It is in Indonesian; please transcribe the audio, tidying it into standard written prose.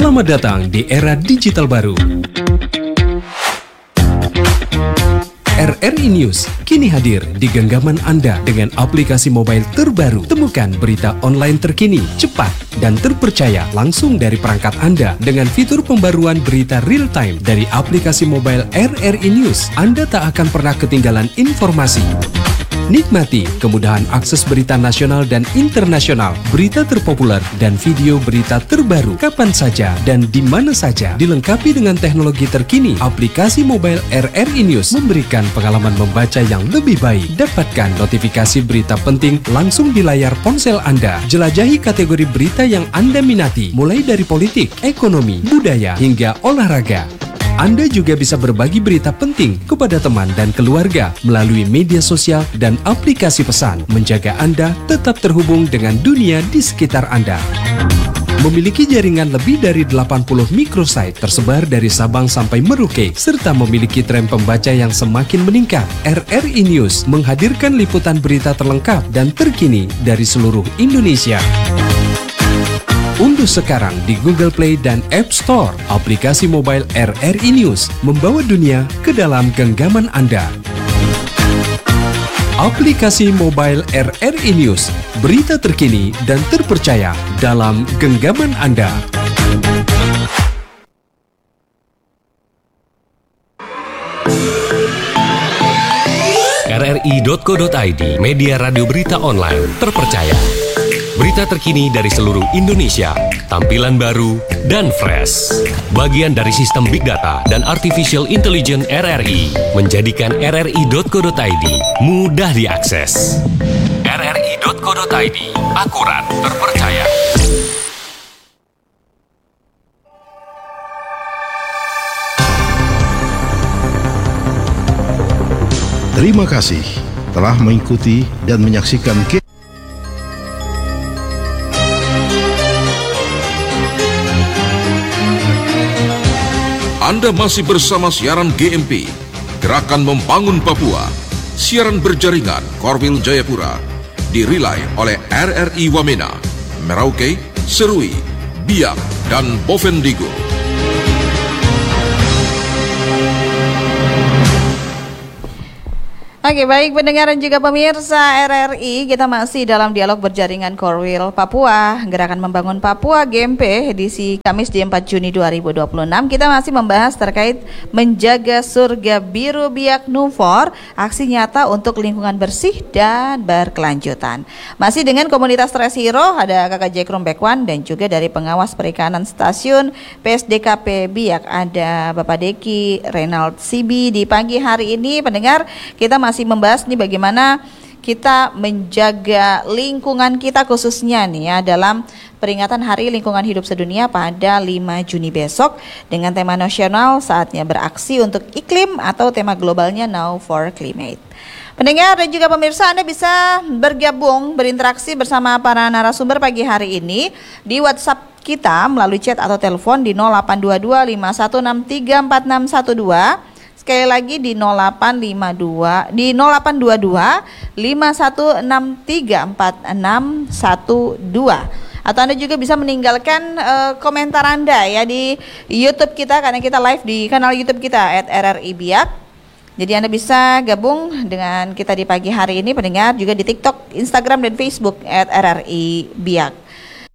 Selamat datang di era digital baru. RRI News kini hadir di genggaman Anda dengan aplikasi mobile terbaru. Temukan berita online terkini, cepat, dan terpercaya langsung dari perangkat Anda dengan fitur pembaruan berita real time dari aplikasi mobile RRI News. Anda tak akan pernah ketinggalan informasi. Nikmati kemudahan akses berita nasional dan internasional, berita terpopuler, dan video berita terbaru kapan saja dan di mana saja. Dilengkapi dengan teknologi terkini, aplikasi mobile RRI News memberikan pengalaman membaca yang lebih baik. Dapatkan notifikasi berita penting langsung di layar ponsel Anda. Jelajahi kategori berita yang Anda minati, mulai dari politik, ekonomi, budaya, hingga olahraga. Anda juga bisa berbagi berita penting kepada teman dan keluarga melalui media sosial dan aplikasi pesan, menjaga Anda tetap terhubung dengan dunia di sekitar Anda. Memiliki jaringan lebih dari 80 microsite tersebar dari Sabang sampai Merauke, serta memiliki tren pembaca yang semakin meningkat. RRI News menghadirkan liputan berita terlengkap dan terkini dari seluruh Indonesia. Unduh sekarang di Google Play dan App Store aplikasi mobile RRI News, membawa dunia ke dalam genggaman Anda. Aplikasi mobile RRI News, berita terkini dan terpercaya dalam genggaman Anda. RRI.co.id, media radio berita online terpercaya. Berita terkini dari seluruh Indonesia, tampilan baru dan fresh. Bagian dari sistem Big Data dan Artificial Intelligence RRI, menjadikan RRI.co.id mudah diakses. RRI.co.id, akurat, terpercaya. Terima kasih telah mengikuti dan menyaksikan Anda masih bersama siaran GMP, Gerakan Membangun Papua. Siaran berjaringan Korwil Jayapura, dirilai oleh RRI Wamena, Merauke, Serui, Biak, dan Bovendigul. Oke, baik pendengar dan juga pemirsa RRI, kita masih dalam dialog berjaringan Korwil Papua, Gerakan Membangun Papua GMP, edisi Kamis di 4 Juni 2026. Kita masih membahas terkait menjaga surga biru Biak Numfor, aksi nyata untuk lingkungan bersih dan berkelanjutan. Masih dengan komunitas Stress Hero, ada Kakak Jack Rumbekwan dan juga dari pengawas perikanan stasiun PSDKP Biak, ada Bapak Deki Reynald Sibi. Di pagi hari ini pendengar, kita masih membahas nih bagaimana kita menjaga lingkungan kita khususnya nih ya dalam peringatan Hari Lingkungan Hidup Sedunia pada 5 Juni besok dengan tema nasional Saatnya Beraksi untuk Iklim atau tema globalnya Now for Climate. Pendengar dan juga pemirsa, Anda bisa bergabung berinteraksi bersama para narasumber pagi hari ini di WhatsApp kita melalui chat atau telepon di 0822 51634612. Sekali lagi di 0852 di 0822 51634612. Atau Anda juga bisa meninggalkan komentar Anda ya di YouTube kita, karena kita live di kanal YouTube kita @RRI Biak. Jadi Anda bisa gabung dengan kita di pagi hari ini pendengar, juga di TikTok, Instagram dan Facebook @RRI Biak.